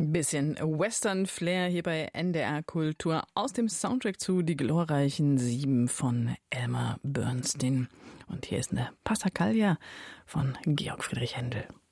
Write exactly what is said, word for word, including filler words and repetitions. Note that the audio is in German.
Ein bisschen Western-Flair hier bei N D R Kultur aus dem Soundtrack zu Die glorreichen Sieben von Elmer Bernstein. Und hier ist eine Passacaglia von Georg Friedrich Händel.